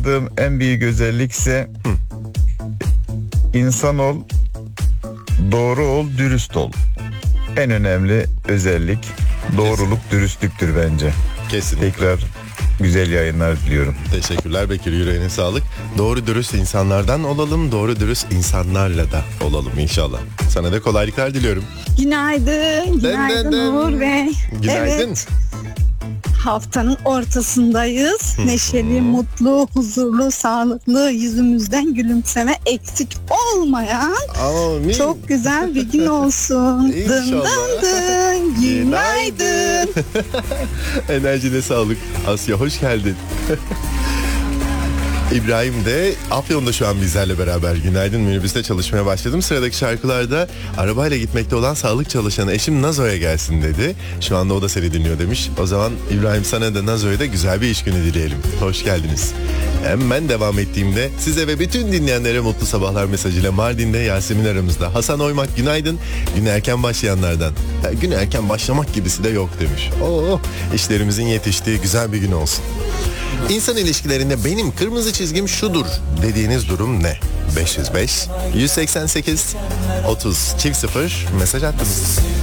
aradığım en büyük özellikse insan ol, doğru ol, dürüst ol. En önemli özellik doğruluk, dürüstlüktür bence. Kesinlikle. Tekrar güzel yayınlar diliyorum. Teşekkürler Bekir, yüreğine sağlık. Doğru dürüst insanlardan olalım, doğru dürüst insanlarla da olalım inşallah. Sana da kolaylıklar diliyorum. Günaydın, günaydın Uğur Bey. Günaydın. Evet, haftanın ortasındayız. Neşeli, mutlu, huzurlu, sağlıklı, yüzümüzden gülümseme eksik olmayan Amin. çok güzel bir gün olsun. Dın İnşallah. dın dın, günaydın. Enerjine sağlık. Asya hoş geldin. İbrahim de Afyon'da şu an bizlerle beraber. Günaydın, minibüste çalışmaya başladım. Sıradaki şarkılarda arabayla gitmekte olan sağlık çalışanı eşim Nazo'ya gelsin dedi. Şu anda o da seni dinliyor demiş. O zaman İbrahim, sana da Nazo'ya da güzel bir iş günü dileyelim. Hoş geldiniz. Hemen devam ettiğimde size ve bütün dinleyenlere mutlu sabahlar mesajıyla Mardin'de Yasemin aramızda. Hasan Oymak günaydın. Güne erken başlayanlardan. Güne erken başlamak gibisi de yok demiş. İşlerimizin yetiştiği güzel bir gün olsun. İnsan ilişkilerinde benim kırmızı çizgim şudur dediğiniz durum ne? 505 188 30 0 mesaj attınız.